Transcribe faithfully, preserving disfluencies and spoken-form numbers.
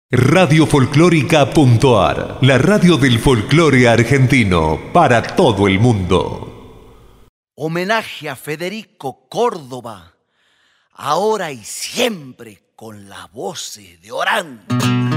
Radio Folclórica.ar, la radio del folclore argentino para todo el mundo. Homenaje a Federico Córdoba, ahora y siempre con las voces de Orán.